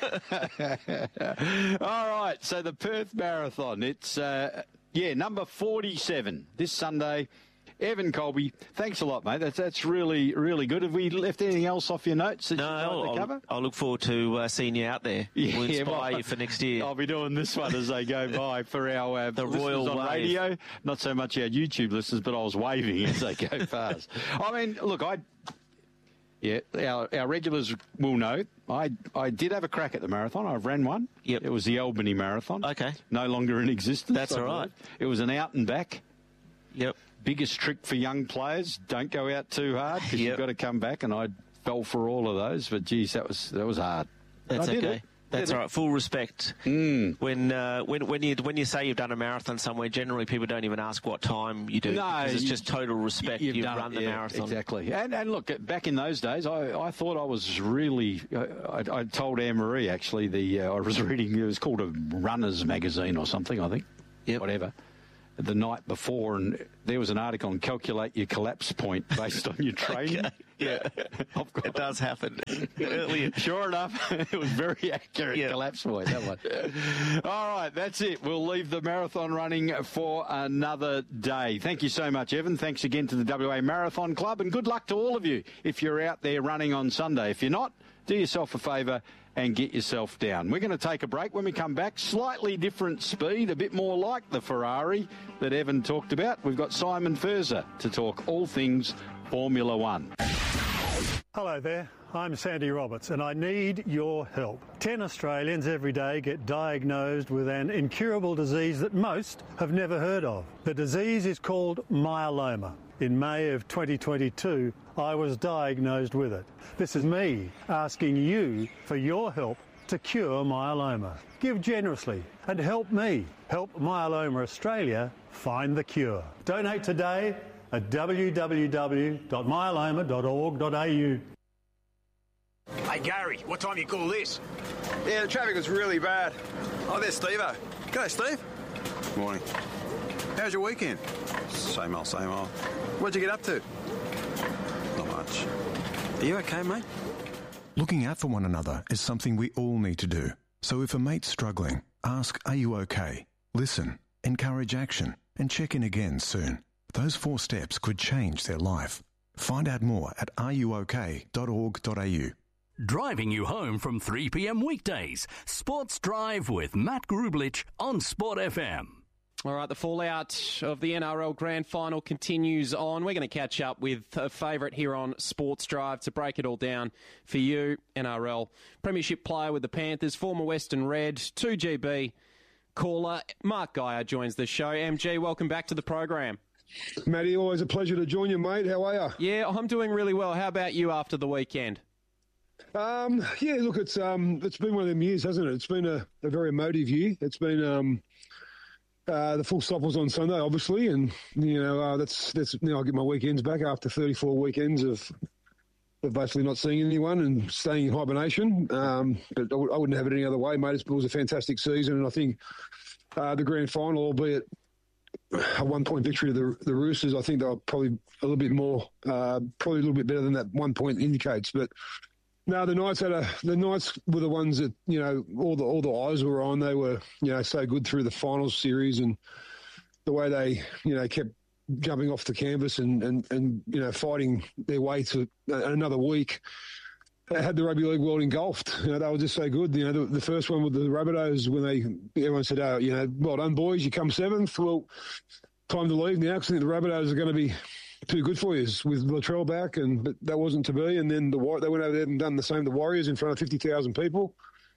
I. All right. So the Perth Marathon. It's. Uh, Yeah, number forty-seven this Sunday. Evan Colby, thanks a lot, mate. That's that's really, really good. Have we left anything else off your notes that no, you'd like I'll, to cover? I'll look forward to uh, seeing you out there. Yeah, we'll inspire well, you for next year. I'll be doing this one as they go by for our uh, the listeners Royal on Wave. radio. Not so much our YouTube listeners, but I was waving as they go past. I mean, look, I... Yeah, our, our regulars will know. I I did have a crack at the marathon. I ran one. Yep. It was the Albany Marathon. Okay. No longer in existence. That's all right. It was an out and back. Yep. Biggest trick for young players: don't go out too hard because yep. you've got to come back. And I fell for all of those, but geez, that was that was hard. That's I did okay. It. That's did all right. Full respect. Mm. When uh, when when you when you say you've done a marathon somewhere, generally people don't even ask what time you do. No, because it's you, just total respect. You've, you've done run it, the yeah, marathon. Exactly. And and look, back in those days, I, I thought I was really. I, I told Anne Marie actually the uh, I was reading. It was called a Runners magazine or something. I think. Yep. Whatever. The night before, and there was an article on calculate your collapse point based on your training. Okay. Yeah, it does happen. Earlier. Sure enough, it was very accurate Yeah. collapse point, that one. All right, that's it. We'll leave the marathon running for another day. Thank you so much, Evan. Thanks again to the W A Marathon Club, and good luck to all of you if you're out there running on Sunday. If you're not, do yourself a favour and get yourself down. We're going to take a break. When we come back, slightly different speed, a bit more like the Ferrari that Evan talked about. We've got Simon Furzer to talk all things Formula One. Hello there, I'm Sandy Roberts and I need your help. Ten Australians every day get diagnosed with an incurable disease that most have never heard of. The disease is called myeloma. In May of twenty twenty-two, I was diagnosed with it. This is me asking you for your help to cure myeloma. Give generously and help me. Help Myeloma Australia find the cure. Donate today at w w w dot myeloma dot org dot a u. Hey, Gary, what time you call this? Yeah, the traffic was really bad. Oh, there's Steve-o. G'day, Steve. Morning. How's your weekend? Same old, same old. What'd you get up to? Not much. Are you okay, mate? Looking out for one another is something we all need to do. So if a mate's struggling, ask, are you okay? Listen, encourage action, and check in again soon. Those four steps could change their life. Find out more at are you okay dot org dot a u. Driving you home from three p m weekdays. Sports Drive with Matt Grublich on Sport F M. All right, the fallout of the N R L Grand Final continues on. We're going to catch up with a favourite here on Sports Drive to break it all down for you. N R L Premiership player with the Panthers, former Western Red, two G B caller. Mark Geyer joins the show. M G, welcome back to the program. Matty, always a pleasure to join you, mate. How are you? Yeah, I'm doing really well. How about you after the weekend? Um, yeah, look, it's um, it's been one of them years, hasn't it? It's been a, a very emotive year. It's been um, uh, the full stop was on Sunday, obviously, and you know uh, that's that's you know I get my weekends back after thirty-four weekends of of basically not seeing anyone and staying in hibernation. Um, but I, w- I wouldn't have it any other way, mate. It was a fantastic season, and I think uh, the grand final, albeit a one-point victory to the, the Roosters, I think they were probably a little bit more, uh, probably a little bit better than that one point indicates. But no, the Knights had a the Knights were the ones that you know all the all the eyes were on. They were you know so good through the finals series, and the way they you know kept jumping off the canvas and and, and you know fighting their way to another week. They had the rugby league world engulfed. You know, they were just so good. You know, the, the first one with the Rabbitohs, when they everyone said, "Oh, you know, well done, boys, you come seventh." Well, time to leave now because I think the Rabbitohs are going to be too good for you with Latrell back, and but that wasn't to be. And then the they went over there and done the same. The Warriors in front of fifty thousand people.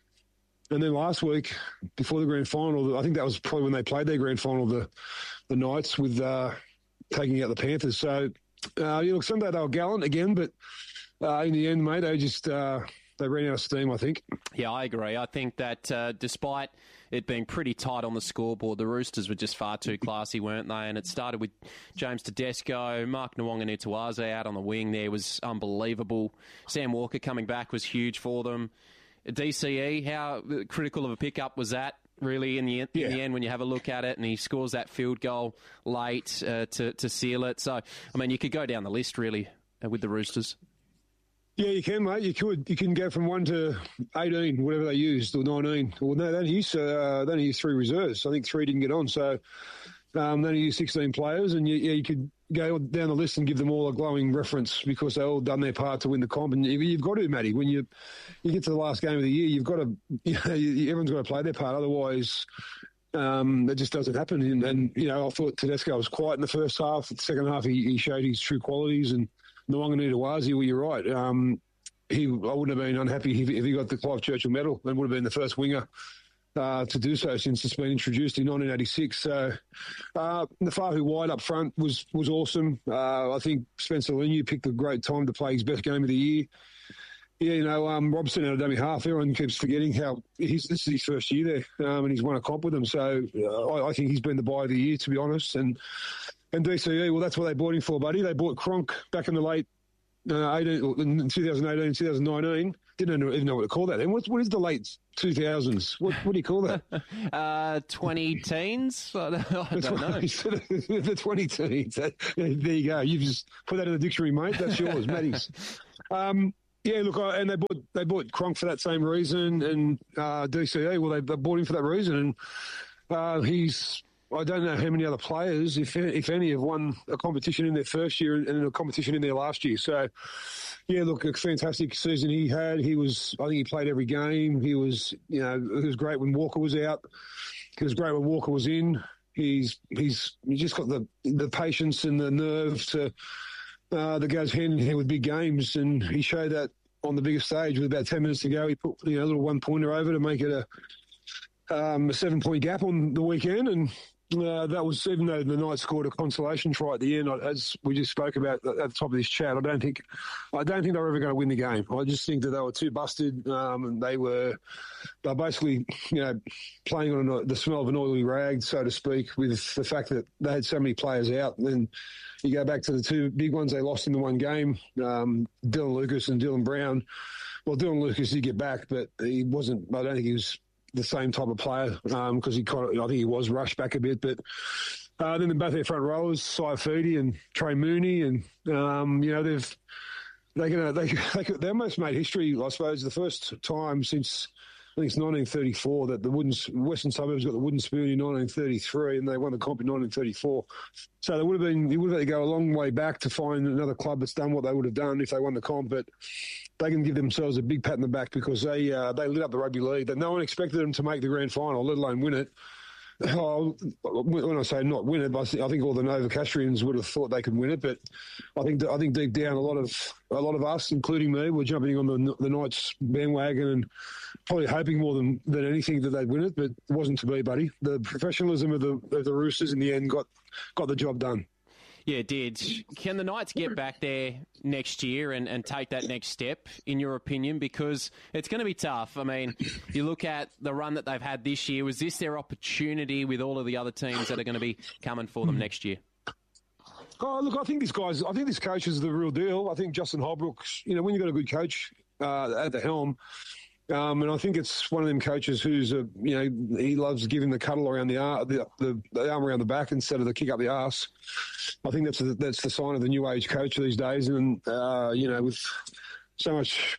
And then last week, before the grand final, I think that was probably when they played their grand final, the the Knights with uh, taking out the Panthers. So, uh, you know, Sunday they were gallant again, but. Uh, in the end, mate, they just uh, they ran out of steam, I think. Yeah, I agree. I think that uh, despite it being pretty tight on the scoreboard, the Roosters were just far too classy, weren't they? And it started with James Tedesco, Mark Nwonga-Ntuaze out on the wing there was unbelievable. Sam Walker coming back was huge for them. D C E, how critical of a pickup was that? Really, in the in yeah. the end, when you have a look at it, and he scores that field goal late uh, to to seal it. So, I mean, you could go down the list really uh, with the Roosters. Yeah, you can, mate. You could. You can go from one to eighteen, whatever they used, or nineteen. Well, no, they only used, uh, they only used three reserves. I think three didn't get on, so um, they only used sixteen players. And you, yeah, you could go down the list and give them all a glowing reference because they all done their part to win the comp. And you've got to, Matty, when you you get to the last game of the year, you've got to. You know, everyone's got to play their part. Otherwise, um, it just doesn't happen. And, and you know, I thought Tedesco was quiet in the first half. The second half, he, he showed his true qualities and. Nwonga-Ntuaze, well, you're right. Um, he, I wouldn't have been unhappy if, if he got the Clive Churchill medal and would have been the first winger uh, to do so since it's been introduced in nineteen eighty-six. So uh, the Fahu wide up front was was awesome. Uh, I think Spencer Leniu picked a great time to play his best game of the year. Yeah, you know, um, Robson out of dummy half. Everyone keeps forgetting how he's, this is his first year there, um, and he's won a comp with them. So uh, I, I think he's been the buy of the year, to be honest. And And D C E, well, that's what they bought him for, buddy. They bought Cronk back in the late uh, eighteen, in twenty eighteen, twenty nineteen. Didn't even know what to call that. And what, what is the late two thousands? What, what do you call that? uh, twenty teens? I don't, I don't know. The twenty teens. There you go. You've just put that in the dictionary, mate. That's yours, Matty's. Um, yeah, look, I, and they bought they bought Cronk for that same reason, and uh, D C E, well, they, they bought him for that reason, and uh, he's. I don't know how many other players, if if any, have won a competition in their first year and a competition in their last year. So, yeah, look, a fantastic season he had. He was, I think he played every game. He was, you know, it was great when Walker was out. It was great when Walker was in. He's he's he just got the the patience and the nerve to uh, that goes hand in hand with big games, and he showed that on the biggest stage with about ten minutes to go. He put you know a little one pointer over to make it a um, a seven point gap on the weekend, and. Uh, that was, even though the Knights scored a consolation try at the end, as we just spoke about at the top of this chat, I don't think, I don't think they were ever going to win the game. I just think that they were too busted, um, and they were, they were basically, you know, playing on an, the smell of an oily rag, so to speak, with the fact that they had so many players out. And then you go back to the two big ones they lost in the one game, um, Dylan Lucas and Dylan Brown. Well, Dylan Lucas did get back, but he wasn't. I don't think he was the same type of player because um, he kind of, I think he was rushed back a bit. But uh, then both their front rowers, Saifidi and Trey Mooney, and um, you know they've they can they they they almost made history. I suppose the first time since I think it's nineteen thirty-four that the Wooden Western Suburbs got the Wooden Spoon in nineteen thirty-three, and they won the comp in nineteen thirty-four. So they would have been, you would have had to go a long way back to find another club that's done what they would have done if they won the comp. But they can give themselves a big pat on the back because they uh, they lit up the rugby league. That no one expected them to make the grand final, let alone win it. Oh, when I say not win it, I think all the Novocastrians would have thought they could win it. But I think I think deep down, a lot of a lot of us, including me, were jumping on the the Knights bandwagon and probably hoping more than, than anything that they'd win it. But it wasn't to be, buddy. The professionalism of the of the Roosters in the end got got the job done. Yeah, it did. Can the Knights get back there next year and, and take that next step, in your opinion? Because it's going to be tough. I mean, you look at the run that they've had this year. Was this their opportunity with all of the other teams that are going to be coming for them next year? Oh, look, I think this guy's, I think this coach is the real deal. I think Justin Holbrook, you know, when you've got a good coach uh, at the helm, Um, and I think it's one of them coaches who's, a, you know, he loves giving the cuddle around the, ar- the, the the arm around the back instead of the kick up the arse. I think that's a, that's the sign of the new age coach these days. And, uh, you know, with so much,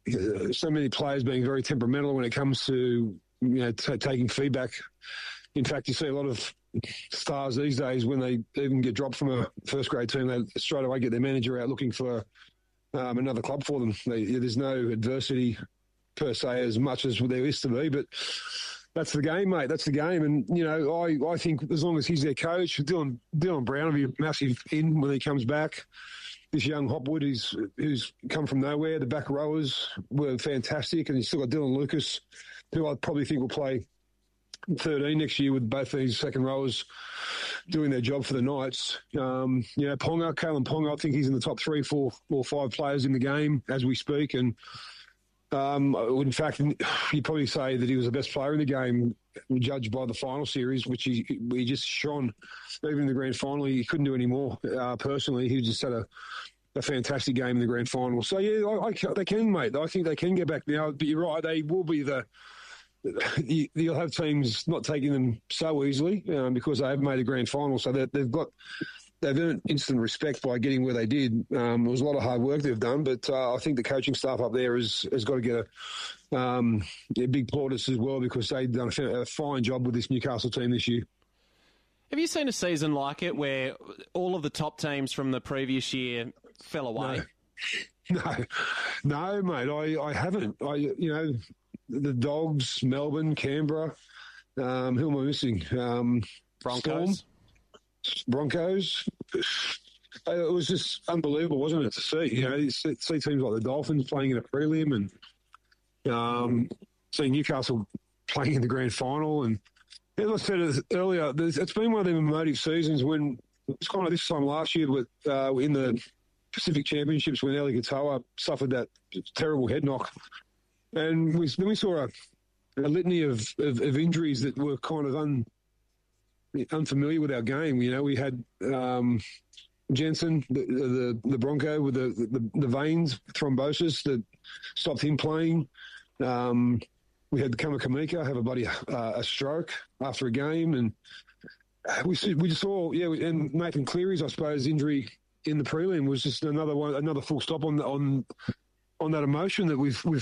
so many players being very temperamental when it comes to, you know, t- taking feedback. In fact, you see a lot of stars these days when they even get dropped from a first grade team, they straight away get their manager out looking for um, another club for them. They, there's no adversity per se as much as there is to be, but that's the game, mate. That's the game. And, you know, I, I think as long as he's their coach, Dylan Dylan Brown will be a massive in when he comes back. This young Hopwood who's, who's come from nowhere. The back rowers were fantastic, and he's still got Dylan Lucas, who I probably think will play thirteen next year with both these second rowers doing their job for the Knights. Um, you know, Ponga, Kalen Ponga, I think he's in the top three, four, or five players in the game as we speak, and Um, in fact, you'd probably say that he was the best player in the game, judged by the final series, which he, he just shone. Even in the grand final, he couldn't do any more. Uh, personally, he just had a, a fantastic game in the grand final. So, yeah, I, I, they can, mate. I think they can get back now. But you're right, they will be the you, – you'll have teams not taking them so easily um, because they have made a grand final. So they've got – they've earned instant respect by getting where they did. Um, it was a lot of hard work they've done, but uh, I think the coaching staff up there has, has got to get a, um, a big plaudits as well because they've done a, a fine job with this Newcastle team this year. Have you seen a season like it where all of the top teams from the previous year fell away? No, no, no mate, I, I haven't. I, you know, the Dogs, Melbourne, Canberra, um, who am I missing? Um, Broncos. Storm. Broncos. It was just unbelievable, wasn't it, to see? You know, you see, see teams like the Dolphins playing in a prelim, and um, seeing Newcastle playing in the grand final. And as I said earlier, it's been one of them emotive seasons when it's kind of this time last year with uh, in the Pacific Championships when Eli Katoa suffered that terrible head knock, and we, then we saw a, a litany of, of, of injuries that were kind of un. unfamiliar with our game. You know, we had um, Jensen, the the, the Bronco with the, the, the veins thrombosis that stopped him playing. Um, we had Kamakamika have a bloody uh, a stroke after a game, and we we just saw yeah. And Nathan Cleary's, I suppose, injury in the prelim was just another one, another full stop on on on that emotion that we've we've